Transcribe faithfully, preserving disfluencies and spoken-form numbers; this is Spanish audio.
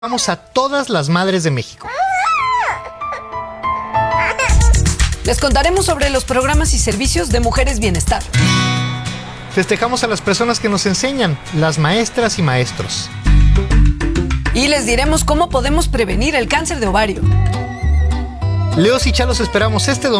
Vamos a todas las madres de México. Les contaremos sobre los programas y servicios de Mujeres Bienestar. Festejamos a las personas que nos enseñan, las maestras y maestros. Y les diremos cómo podemos prevenir el cáncer de ovario. Leos y Chalos esperamos este domingo.